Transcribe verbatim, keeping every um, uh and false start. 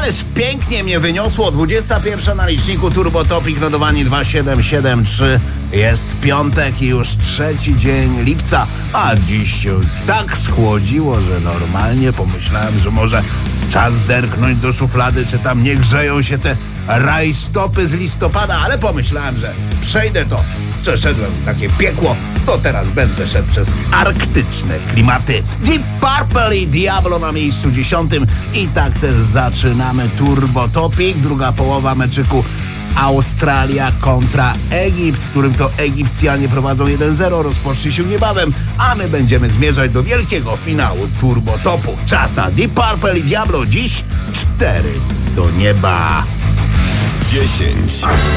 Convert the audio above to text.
Ależ pięknie mnie wyniosło. dwudziesta pierwsza na liczniku, Turbo Topic, notowanie dwa siedem siedem trzy. Jest piątek i już trzeci dzień lipca, a dziś się tak schłodziło, że normalnie pomyślałem, że może czas zerknąć do szuflady, czy tam nie grzeją się te rajstopy z listopada, ale pomyślałem, że przejdę to. Przeszedłem takie piekło, to teraz będę szedł przez arktyczne klimaty. Deep Purple i Diablo na miejscu dziesiątym i tak też zaczynamy Turbo Topic, druga połowa meczyku Australia kontra Egipt, w którym to Egipcjanie prowadzą jeden zero, rozpocznie się niebawem, a my będziemy zmierzać do wielkiego finału Turbo Topu. Czas na Deep Purple i Diablo, dziś cztery do nieba. dziesięć.